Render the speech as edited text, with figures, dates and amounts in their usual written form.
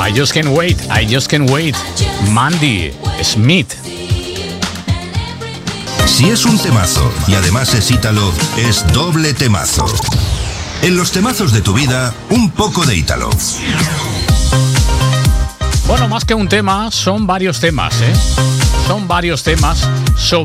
I Just Can't Wait, I Just Can't Wait. Mandy Smith. Si es un temazo y además es ítalo, es doble temazo. En los temazos de tu vida, un poco de ítalo. Bueno, más que un tema, son varios temas, ¿eh? Son varios temas sobre